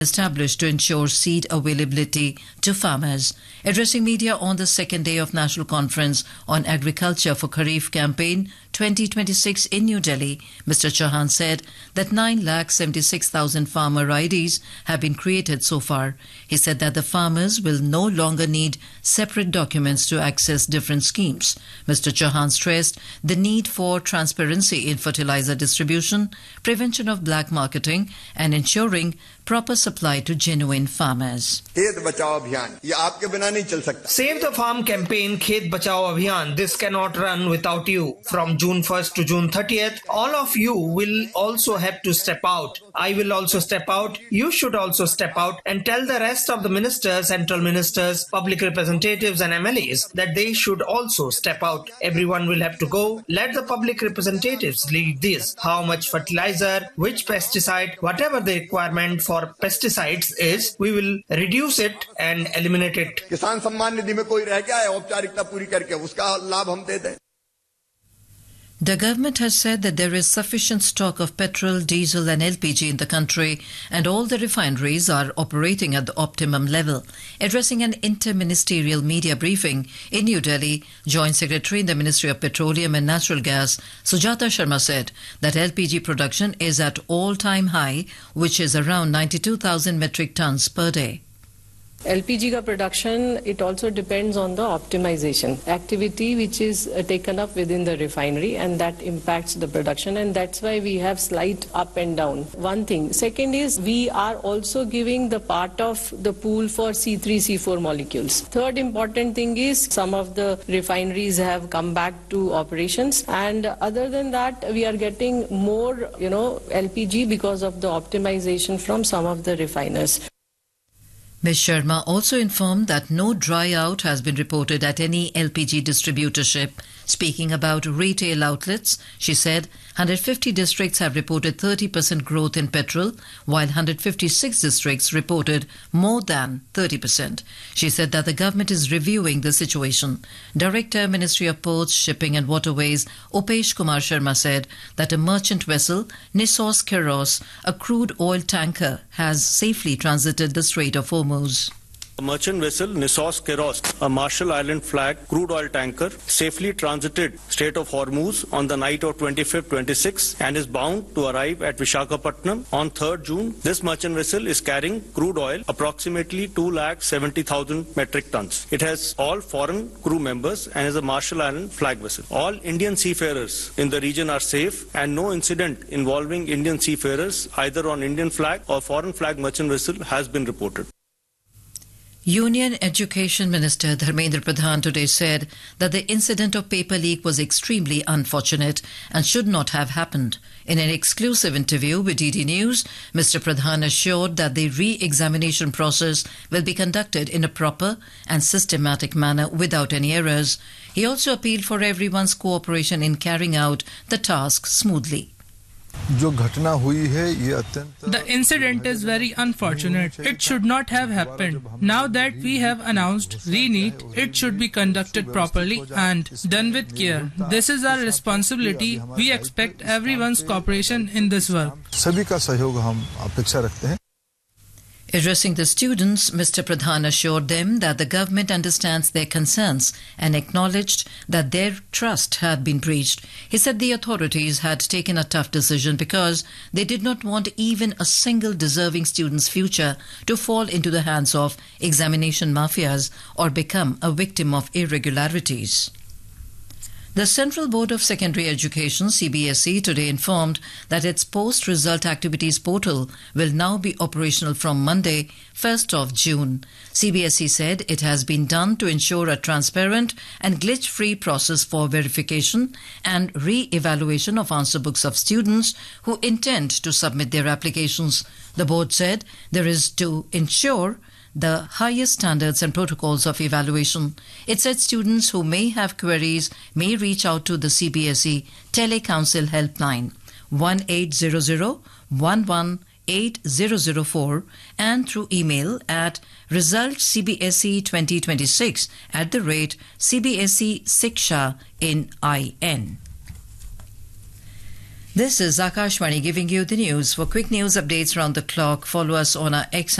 established to ensure seed availability to farmers. Addressing media on the second day of National Conference on Agriculture for Kharif Campaign 2026 in New Delhi, Mr. Chauhan said that 9,76,000 farmer IDs have been created so far. He said that the farmers will no longer need separate documents to access different schemes. Mr. Chauhan stressed the need for transparency in fertilizer distribution, prevention of black marketing, and ensuring proper supply to genuine farmers. Save the Farm campaign, Khet Bachao Abhiyan. This cannot run without you. From June 1st to June 30th, all of you will also have to step out. I will also step out. You should also step out and tell the rest of the ministers, central ministers, public representatives and MLAs that they should also step out. Everyone will have to go. Let the public representatives lead this. How much fertilizer, which pesticide, whatever the requirement for pesticides is, we will reduce it and eliminate it. किसान सम्मान निधि में कोई रह गया है औपचारिकता पूरी करके उसका लाभ हम दे दें. The government has said that there is sufficient stock of petrol, diesel and LPG in the country and all the refineries are operating at the optimum level. Addressing an interministerial media briefing in New Delhi, Joint Secretary in the Ministry of Petroleum and Natural Gas, Sujata Sharma said that LPG production is at all-time high, which is around 92,000 metric tons per day. LPG का production, it also depends on the optimization activity which is taken up within the refinery, and that impacts the production, and that's why we have slight up and down. One thing. Second is we are also giving the part of the pool for C3, C4 molecules. Third important thing is some of the refineries have come back to operations, and other than that we are getting more, LPG because of the optimization from some of the refiners. Ms. Sharma also informed that no dry out has been reported at any LPG distributorship. Speaking about retail outlets, she said 150 districts have reported 30% growth in petrol, while 156 districts reported more than 30%. She said that the government is reviewing the situation. Director, Ministry of Ports, Shipping and Waterways, Upesh Kumar Sharma said that a merchant vessel, Nissos Keros, a crude oil tanker, has safely transited the Strait of Hormuz. A merchant vessel, Nissos Keros, a Marshall Island flag crude oil tanker, safely transited Strait of Hormuz on the night of 25th, 26th and is bound to arrive at Vishakhapatnam on 3rd June. This merchant vessel is carrying crude oil, approximately 270,000 metric tons. It has all foreign crew members and is a Marshall Island flag vessel. All Indian seafarers in the region are safe, and no incident involving Indian seafarers, either on Indian flag or foreign flag merchant vessel, has been reported. Union Education Minister Dharmendra Pradhan today said that the incident of paper leak was extremely unfortunate and should not have happened. In an exclusive interview with DD News, Mr. Pradhan assured that the re-examination process will be conducted in a proper and systematic manner without any errors. He also appealed for everyone's cooperation in carrying out the task smoothly. The incident is very unfortunate. It should not have happened. Now that we have announced re-NEET, it should be conducted properly and done with care. This is our responsibility. We expect everyone's cooperation in this work. Addressing the students, Mr. Pradhan assured them that the government understands their concerns and acknowledged that their trust had been breached. He said the authorities had taken a tough decision because they did not want even a single deserving student's future to fall into the hands of examination mafias or become a victim of irregularities. The Central Board of Secondary Education, CBSE, today informed that its post-result activities portal will now be operational from Monday, 1st of June. CBSE said it has been done to ensure a transparent and glitch-free process for verification and re-evaluation of answer books of students who intend to submit their applications. The board said there is to ensure the highest standards and protocols of evaluation. It said students who may have queries may reach out to the CBSE Telecouncil helpline 1800-11-8004 and through email at resultscbse2026@cbsesiksha.in. This is Akashvani giving you the news. For quick news updates round the clock, follow us on our X